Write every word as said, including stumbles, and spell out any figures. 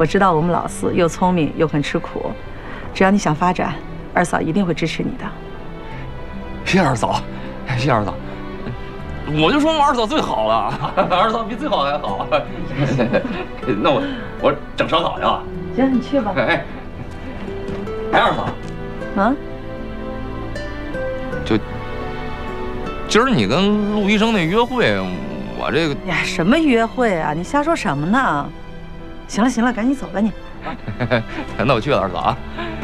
我知道我们老四又聪明又肯吃苦，只要你想发展，二嫂一定会支持你的。 谢谢二嫂，谢谢二嫂。我就说我二嫂最好了，二嫂比最好还好。那我我整烧烤去了。 行，你去吧。 哎，哎，二嫂， 啊？ 就今儿你跟陆医生那约会，我这个呀，什么约会啊？你瞎说什么呢？行了行了，赶紧走吧你。 那我去了，二嫂啊。